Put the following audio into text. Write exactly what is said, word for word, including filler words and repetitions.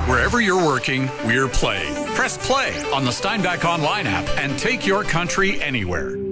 Wherever you're working, we're playing. Press play on the Steinbach Online app and take your country anywhere.